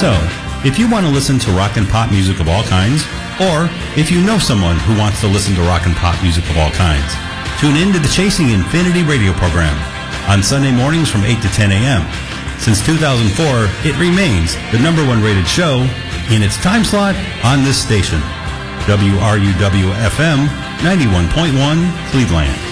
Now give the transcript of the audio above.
So, if you want to listen to rock and pop music of all kinds, or if you know someone who wants to listen to rock and pop music of all kinds, tune in to the Chasing Infinity radio program on Sunday mornings from 8 to 10 a.m. Since 2004, it remains the #1 rated show in its time slot on this station, WRUW-FM 91.1 Cleveland.